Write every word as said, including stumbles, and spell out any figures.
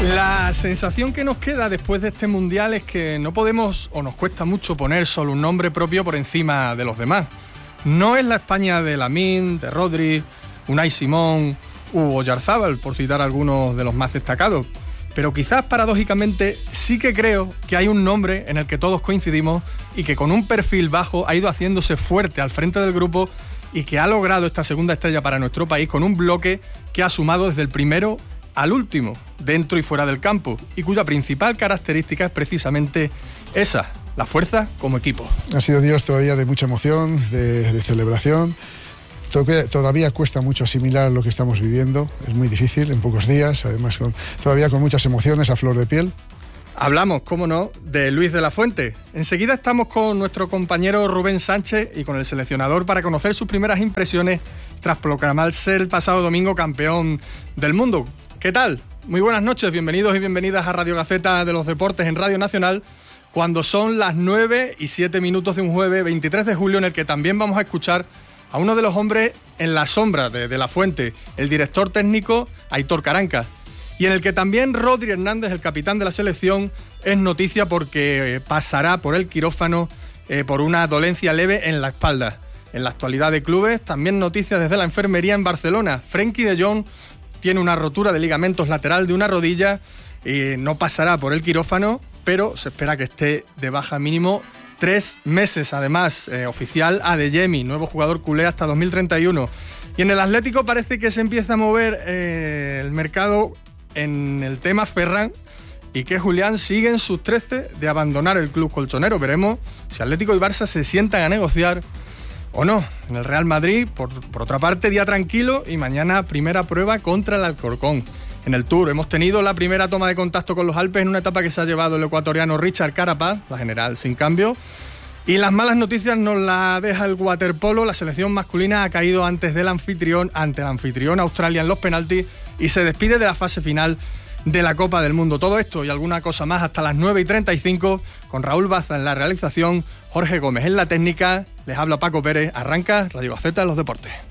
La sensación que nos queda después de este Mundial es que no podemos o nos cuesta mucho poner solo un nombre propio por encima de los demás. No es la España de Lamine, de Rodri, Unai Simón u Oyarzábal, por citar algunos de los más destacados. Pero quizás paradójicamente sí que creo que hay un nombre en el que todos coincidimos y que con un perfil bajo ha ido haciéndose fuerte al frente del grupo y que ha logrado esta segunda estrella para nuestro país con un bloque que ha sumado desde el primero al último, dentro y fuera del campo, y cuya principal característica es precisamente esa, la fuerza como equipo. Ha sido días todavía de mucha emoción, de, de celebración. Todavía cuesta mucho asimilar lo que estamos viviendo, es muy difícil en pocos días, además con, todavía con muchas emociones a flor de piel. Hablamos, cómo no, de Luis de la Fuente. Enseguida estamos con nuestro compañero Rubén Sánchez y con el seleccionador para conocer sus primeras impresiones tras proclamarse el pasado domingo campeón del mundo. ¿Qué tal? Muy buenas noches, bienvenidos y bienvenidas a Radio Gaceta de los Deportes en Radio Nacional, cuando son las nueve y siete minutos de un jueves veintitrés de julio, en el que también vamos a escuchar a uno de los hombres en la sombra de, de la Fuente, el director técnico Aitor Karanka, y en el que también Rodri Hernández, el capitán de la selección, es noticia porque eh, pasará por el quirófano eh, por una dolencia leve en la espalda. En la actualidad de clubes, también noticias desde la enfermería en Barcelona. Frenkie de Jong tiene una rotura de ligamentos lateral de una rodilla y no pasará por el quirófano, pero se espera que esté de baja mínimo tres meses. Además, eh, oficial Adeyemi, nuevo jugador culé hasta dos mil treinta y uno. Y en el Atlético parece que se empieza a mover eh, el mercado en el tema Ferran y que Julián sigue en sus trece de abandonar el club colchonero. Veremos si Atlético y Barça se sientan a negociar o no. En el Real Madrid, por, por otra parte, día tranquilo y mañana primera prueba contra el Alcorcón. En el Tour hemos tenido la primera toma de contacto con los Alpes en una etapa que se ha llevado el ecuatoriano Richard Carapaz, la general sin cambio. Y las malas noticias nos las deja el waterpolo. La selección masculina ha caído antes del anfitrión, ante el anfitrión Australia en los penaltis y se despide de la fase final de la Copa del Mundo. Todo esto y alguna cosa más hasta las nueve y treinta y cinco, con Raúl Baza en la realización, Jorge Gómez en la técnica. Les habla Paco Pérez. Arranca Radio Gaceta de los Deportes.